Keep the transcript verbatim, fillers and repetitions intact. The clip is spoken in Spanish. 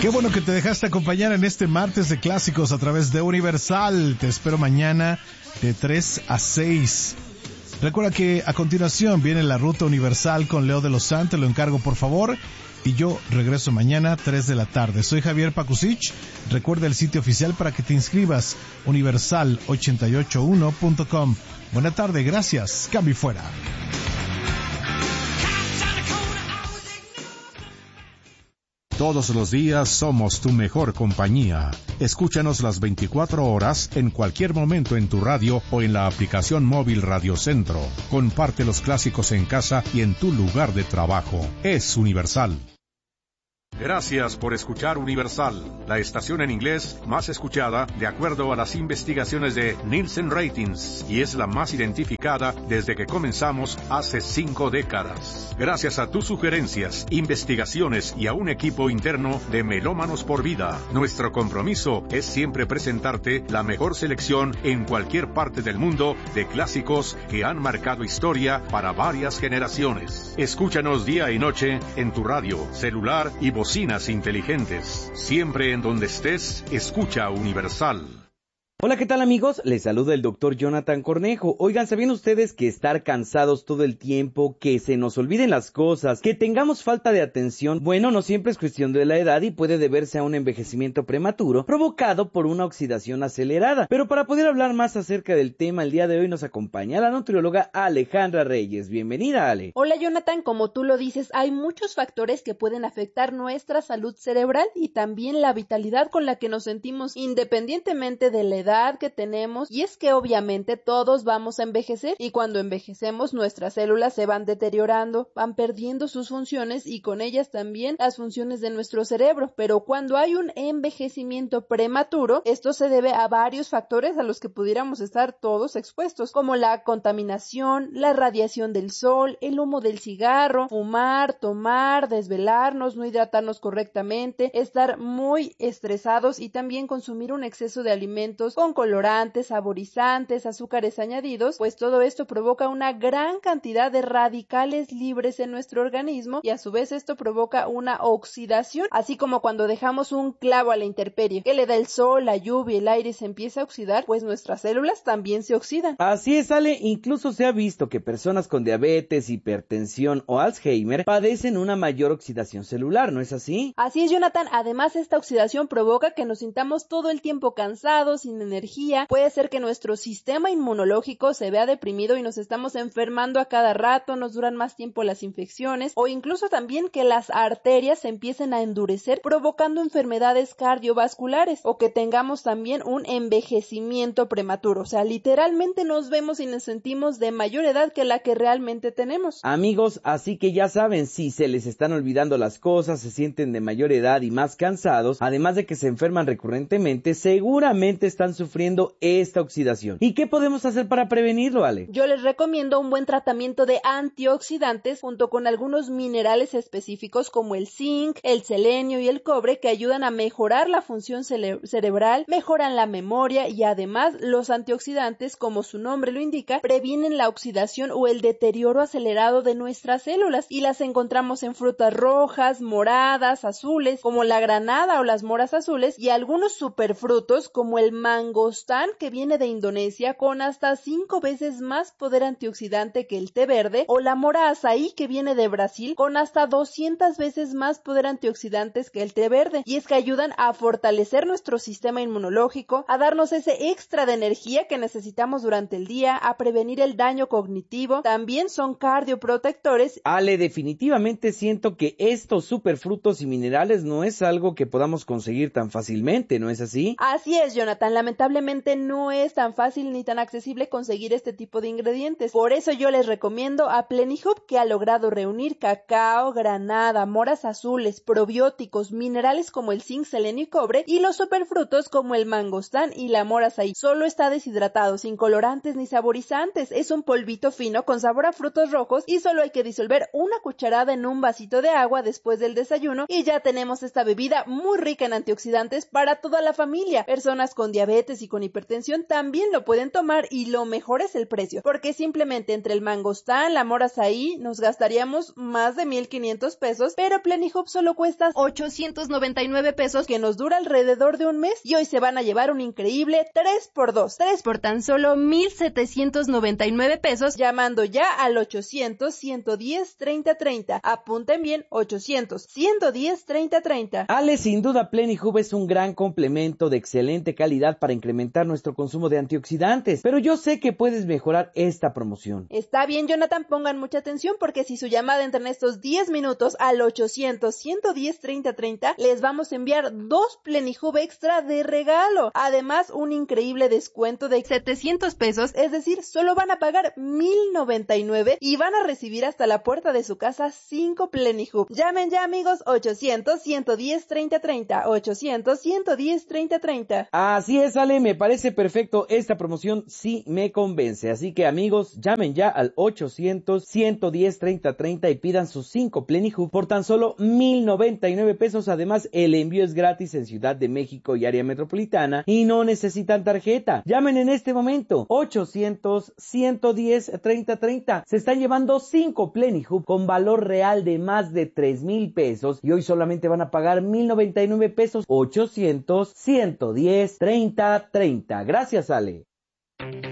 Qué bueno que te dejaste acompañar en este martes de clásicos a través de Universal. Te espero mañana de tres a seis. Recuerda que a continuación viene la Ruta Universal con Leo de los Santos, lo encargo por favor. Y yo regreso mañana tres de la tarde. Soy Javier Pakusich. Recuerda el sitio oficial para que te inscribas, universal ochenta y ocho uno punto com. Buena tarde, gracias. Cambio y fuera. Todos los días somos tu mejor compañía. Escúchanos las veinticuatro horas en cualquier momento en tu radio o en la aplicación móvil Radio Centro. Comparte los clásicos en casa y en tu lugar de trabajo. Es Universal. Gracias por escuchar Universal, la estación en inglés más escuchada de acuerdo a las investigaciones de Nielsen Ratings, y es la más identificada desde que comenzamos hace cinco décadas. Gracias a tus sugerencias, investigaciones y a un equipo interno de Melómanos por Vida, nuestro compromiso es siempre presentarte la mejor selección en cualquier parte del mundo de clásicos que han marcado historia para varias generaciones. Escúchanos día y noche en tu radio, celular y bocinas inteligentes. Siempre en donde estés, escucha Universal. Hola, ¿qué tal amigos? Les saluda el doctor Jonathan Cornejo. Oigan, ¿sabían ustedes que estar cansados todo el tiempo, que se nos olviden las cosas, que tengamos falta de atención? Bueno, no siempre es cuestión de la edad y puede deberse a un envejecimiento prematuro provocado por una oxidación acelerada. Pero para poder hablar más acerca del tema, el día de hoy nos acompaña la nutrióloga Alejandra Reyes. Bienvenida, Ale. Hola, Jonathan. Como tú lo dices, hay muchos factores que pueden afectar nuestra salud cerebral y también la vitalidad con la que nos sentimos independientemente de la edad que tenemos, y es que obviamente todos vamos a envejecer, y cuando envejecemos nuestras células se van deteriorando, van perdiendo sus funciones y con ellas también las funciones de nuestro cerebro. Pero cuando hay un envejecimiento prematuro, esto se debe a varios factores a los que pudiéramos estar todos expuestos, como la contaminación, la radiación del sol, el humo del cigarro, fumar, tomar, desvelarnos, no hidratarnos correctamente, estar muy estresados y también consumir un exceso de alimentos con colorantes, saborizantes, azúcares añadidos, pues todo esto provoca una gran cantidad de radicales libres en nuestro organismo y a su vez esto provoca una oxidación, así como cuando dejamos un clavo a la intemperie, que le da el sol, la lluvia, el aire y se empieza a oxidar, pues nuestras células también se oxidan. Así es, Ale, incluso se ha visto que personas con diabetes, hipertensión o Alzheimer padecen una mayor oxidación celular, ¿no es así? Así es, Jonathan. Además, esta oxidación provoca que nos sintamos todo el tiempo cansados, sin energía, puede ser que nuestro sistema inmunológico se vea deprimido y nos estamos enfermando a cada rato, nos duran más tiempo las infecciones, o incluso también que las arterias se empiecen a endurecer, provocando enfermedades cardiovasculares, o que tengamos también un envejecimiento prematuro. O sea, literalmente nos vemos y nos sentimos de mayor edad que la que realmente tenemos. Amigos, así que ya saben, si se les están olvidando las cosas, se sienten de mayor edad y más cansados, además de que se enferman recurrentemente, seguramente están sufriendo esta oxidación. ¿Y qué podemos hacer para prevenirlo, Ale? Yo les recomiendo un buen tratamiento de antioxidantes junto con algunos minerales específicos como el zinc, el selenio y el cobre, que ayudan a mejorar la función cere- cerebral, mejoran la memoria y además los antioxidantes, como su nombre lo indica, previenen la oxidación o el deterioro acelerado de nuestras células, y las encontramos en frutas rojas, moradas, azules, como la granada o las moras azules, y algunos superfrutos como el mangostán, que viene de Indonesia, con hasta cinco veces más poder antioxidante que el té verde, o la mora azaí, que viene de Brasil, con hasta doscientas veces más poder antioxidantes que el té verde, y es que ayudan a fortalecer nuestro sistema inmunológico, a darnos ese extra de energía que necesitamos durante el día, a prevenir el daño cognitivo, también son cardioprotectores. Ale, definitivamente siento que estos superfrutos y minerales no es algo que podamos conseguir tan fácilmente, ¿no es así? Así es, Jonathan, lamentablemente no es tan fácil ni tan accesible conseguir este tipo de ingredientes. Por eso yo les recomiendo a Plenihub, que ha logrado reunir cacao, granada, moras azules, probióticos, minerales como el zinc, selenio y cobre, y los superfrutos como el mangostán y la mora azaí. Solo está deshidratado, sin colorantes ni saborizantes. Es un polvito fino con sabor a frutos rojos y solo hay que disolver una cucharada en un vasito de agua después del desayuno y ya tenemos esta bebida muy rica en antioxidantes para toda la familia. Personas con diabetes, diabetes y con hipertensión también lo pueden tomar, y lo mejor es el precio, porque simplemente entre el mangostán, la mora azaí, nos gastaríamos más de mil quinientos pesos, pero Plenihub solo cuesta ochocientos noventa y nueve pesos, que nos dura alrededor de un mes, y hoy se van a llevar un increíble tres por dos, tres por tan solo mil setecientos noventa y nueve pesos, llamando ya al ochocientos, ciento diez, treinta treinta. Apunten bien, ochocientos, ciento diez, treinta treinta. Ale, sin duda Plenihub es un gran complemento de excelente calidad para incrementar nuestro consumo de antioxidantes, pero yo sé que puedes mejorar esta promoción. Está bien, Jonathan, pongan mucha atención, porque si su llamada entra en estos diez minutos al ochocientos, ciento diez, treinta treinta, les vamos a enviar dos Plenihub extra de regalo. Además, un increíble descuento de setecientos pesos, es decir, solo van a pagar mil noventa y nueve y van a recibir hasta la puerta de su casa cinco Plenihub. Llamen ya, amigos, ochocientos, ciento diez, treinta treinta, ochocientos, ciento diez, treinta treinta. Así es, Ale, me parece perfecto, esta promoción sí me convence, así que amigos, llamen ya al ochocientos, ciento diez, treinta treinta y pidan sus cinco Plenihub por tan solo mil noventa y nueve pesos. Además, el envío es gratis en Ciudad de México y área metropolitana y no necesitan tarjeta. Llamen en este momento, ochocientos, ciento diez, treinta treinta. Se están llevando cinco Plenihub con valor real de más de tres mil pesos y hoy solamente van a pagar mil noventa y nueve pesos. Ochocientos, ciento diez, treinta treinta. Gracias, Ale.